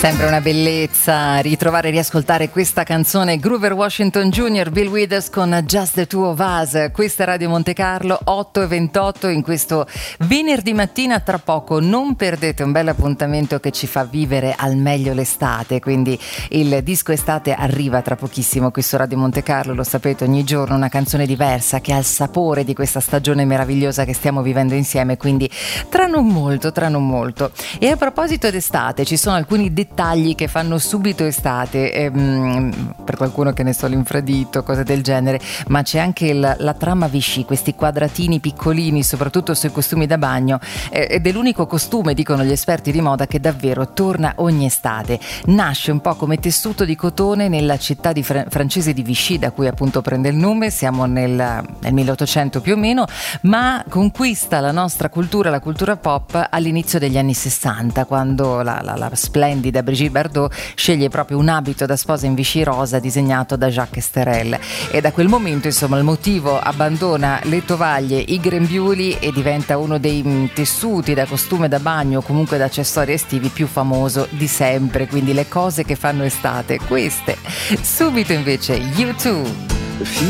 Sempre una bellezza ritrovare e riascoltare questa canzone. Grover Washington Jr., Bill Withers con Just the Two of Us. Questa è Radio Monte Carlo, 8:28 in questo venerdì mattina. Tra poco non perdete un bel appuntamento che ci fa vivere al meglio l'estate, quindi il disco estate arriva tra pochissimo qui su Radio Monte Carlo. Lo sapete, ogni giorno una canzone diversa che ha il sapore di questa stagione meravigliosa che stiamo vivendo insieme, quindi tra non molto. E a proposito d'estate, ci sono alcuni dettagli che fanno subito estate, per qualcuno che ne so l'infradito, cose del genere, ma c'è anche la trama Vichy, questi quadratini piccolini soprattutto sui costumi da bagno, ed è l'unico costume, dicono gli esperti di moda, che davvero torna ogni estate. Nasce un po' come tessuto di cotone nella città francese di Vichy, da cui appunto prende il nome. Siamo nel 1800 più o meno, ma conquista la nostra cultura, la cultura pop, all'inizio degli anni 60, quando la splendida Brigitte Bardot sceglie proprio un abito da sposa in Vichy rosa disegnato da Jacques Esterel, e da quel momento insomma il motivo abbandona le tovaglie, i grembiuli e diventa uno dei tessuti da costume da bagno o comunque da accessori estivi più famoso di sempre. Quindi le cose che fanno estate, queste. Subito invece U2.